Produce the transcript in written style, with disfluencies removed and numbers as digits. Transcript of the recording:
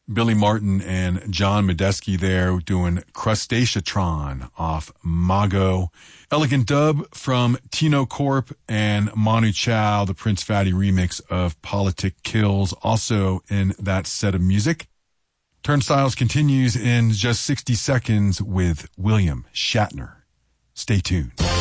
Billy Martin and John Medeski there doing Crustaceatron off Mago. Elegant dub from Tino Corp and Manu Chao, the Prince Fatty remix of Politic Kills, also in that set of music. Turnstiles continues in just 60 seconds with William Shatner. Stay tuned.